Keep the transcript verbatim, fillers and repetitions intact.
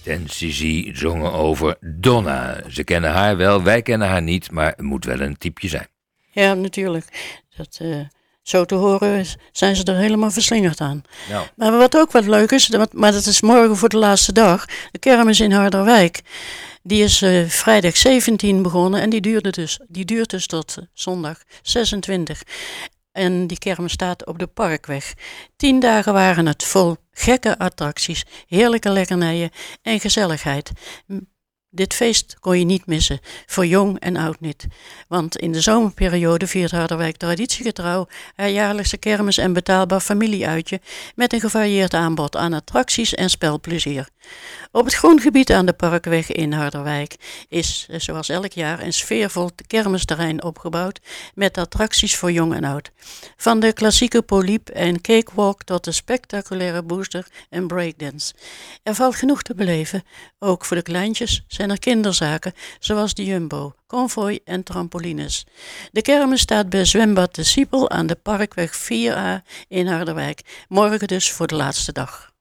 en Suzy zongen over Donna. Ze kennen haar wel, wij kennen haar niet, maar het moet wel een typeje zijn. Ja, natuurlijk. Dat, uh, zo te horen zijn ze er helemaal verslingerd aan. Nou. Maar wat ook wat leuk is, maar dat is morgen voor de laatste dag, de kermis in Harderwijk. Die is uh, vrijdag zeventien begonnen en die, duurde dus, die duurt dus tot uh, zondag zesentwintig. En die kermis staat op de Parkweg. Tien dagen waren het vol gekke attracties, heerlijke lekkernijen en gezelligheid. Dit feest kon je niet missen, voor jong en oud niet. Want in de zomerperiode viert Harderwijk traditiegetrouw haar jaarlijkse kermis en betaalbaar familieuitje met een gevarieerd aanbod aan attracties en spelplezier. Op het groengebied aan de Parkweg in Harderwijk is, zoals elk jaar, een sfeervol kermisterrein opgebouwd met attracties voor jong en oud. Van de klassieke poliep en cakewalk tot de spectaculaire booster en breakdance. Er valt genoeg te beleven, ook voor de kleintjes zijn er kinderzaken zoals de Jumbo, konvooi en trampolines. De kermis staat bij zwembad De Siepel aan de Parkweg vier A in Harderwijk. Morgen dus voor de laatste dag.